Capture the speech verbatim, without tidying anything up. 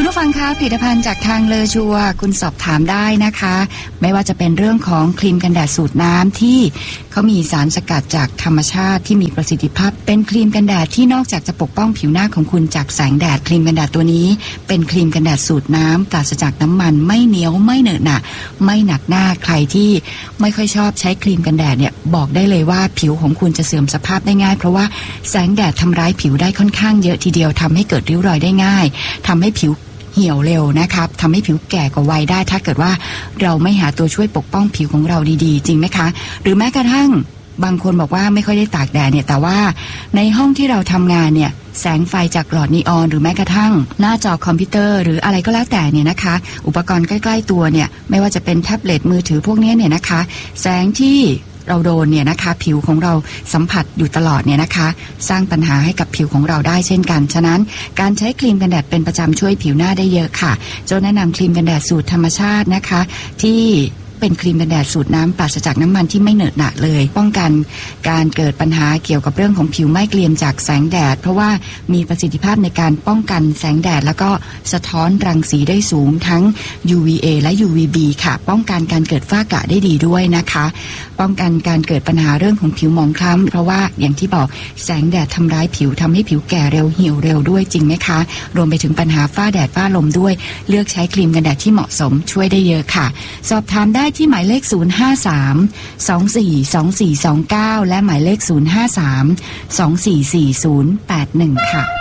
คุณผู้ฟังคะผลิตภัณฑ์จากทางเลอชัวคุณสอบถามได้นะคะไม่ว่าจะเป็นเรื่องของครีมกันแดดสูตรน้ำที่เขามีสารสกัดจากธรรมชาติที่มีประสิทธิภาพเป็นครีมกันแดดที่นอกจากจะปกป้องผิวหน้าของคุณจากแสงแดดครีมกันแดดตัวนี้เป็นครีมกันแดดสูตรน้ำปราศจากน้ำมันไม่เหนียวไม่เหนอะหนะไม่หนักหน้าใครที่ไม่ค่อยชอบใช้ครีมกันแดดเนี่ยบอกได้เลยว่าผิวของคุณจะเสื่อมสภาพได้ง่ายเพราะว่าแสงแดดทำร้ายผิวได้ค่อนข้างเยอะทีเดียวทำให้เกิดริ้วรอยได้ง่ายทำให้ผิวเหี่ยวเร็วนะครับทำให้ผิวแก่กว่าวัยได้ถ้าเกิดว่าเราไม่หาตัวช่วยปกป้องผิวของเราดีๆจริงไหมคะหรือแม้กระทั่งบางคนบอกว่าไม่ค่อยได้ตากแดดเนี่ยแต่ว่าในห้องที่เราทำงานเนี่ยแสงไฟจากหลอดนีออนหรือแม้กระทั่งหน้าจอคอมพิวเตอร์หรืออะไรก็แล้วแต่เนี่ยนะคะอุปกรณ์ใกล้ๆตัวเนี่ยไม่ว่าจะเป็นแท็บเล็ตมือถือพวกนี้เนี่ยนะคะแสงที่เราโดนเนี่ยนะคะผิวของเราสัมผัสอยู่ตลอดเนี่ยนะคะสร้างปัญหาให้กับผิวของเราได้เช่นกันฉะนั้นการใช้ครีมกันแดดเป็นประจำช่วยผิวหน้าได้เยอะค่ะโจแนะนำครีมกันแดดสูตรธรรมชาตินะคะที่เป็นครีมกันแดดสูตรน้ำปราศจากน้ำมันที่ไม่เหนอะหนะเลยป้องกันการเกิดปัญหาเกี่ยวกับเรื่องของผิวไหม้เกรียมจากแสงแดดเพราะว่ามีประสิทธิภาพในการป้องกันแสงแดดแล้วก็สะท้อนรังสีได้สูงทั้ง ยู วี เอ และ ยู วี บี ค่ะป้องกันการเกิดฝ้ากระได้ดีด้วยนะคะป้องกันการเกิดปัญหาเรื่องของผิวหมองคล้ำเพราะว่าอย่างที่บอกแสงแดดทำร้ายผิวทำให้ผิวแก่เร็วเหี่ยวเร็วด้วยจริงไหมคะรวมไปถึงปัญหาฝ้าแดดฝ้าลมด้วยเลือกใช้ครีมกันแดดที่เหมาะสมช่วยได้เยอะค่ะสอบถามได้ที่หมายเลขศูนย์ ห้า สาม สอง สี่ สอง สี่ สอง เก้าและหมายเลขศูนย์ ห้า สาม สอง สี่ สี่ ศูนย์ แปด หนึ่งค่ะ